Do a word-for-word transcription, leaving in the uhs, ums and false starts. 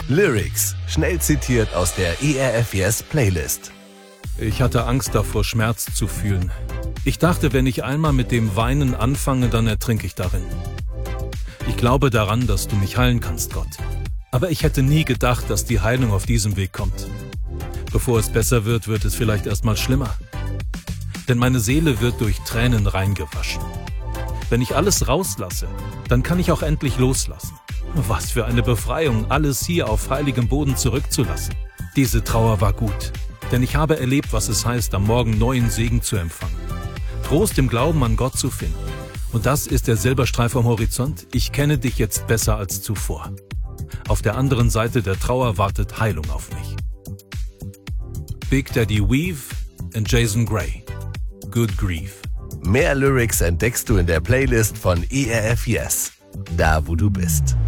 Lyrics, schnell zitiert aus der E R F Yes Playlist. Ich hatte Angst davor, Schmerz zu fühlen. Ich dachte, wenn ich einmal mit dem Weinen anfange, dann ertrinke ich darin. Ich glaube daran, dass du mich heilen kannst, Gott. Aber ich hätte nie gedacht, dass die Heilung auf diesem Weg kommt. Bevor es besser wird, wird es vielleicht erstmal schlimmer. Denn meine Seele wird durch Tränen reingewaschen. Wenn ich alles rauslasse, dann kann ich auch endlich loslassen. Was für eine Befreiung, alles hier auf heiligem Boden zurückzulassen. Diese Trauer war gut, denn ich habe erlebt, was es heißt, am Morgen neuen Segen zu empfangen. Trost im Glauben an Gott zu finden. Und das ist der Silberstreif am Horizont. Ich kenne dich jetzt besser als zuvor. Auf der anderen Seite der Trauer wartet Heilung auf mich. Big Daddy Weave und Jason Gray. Good Grief. Mehr Lyrics entdeckst du in der Playlist von E R F Yes, da wo du bist.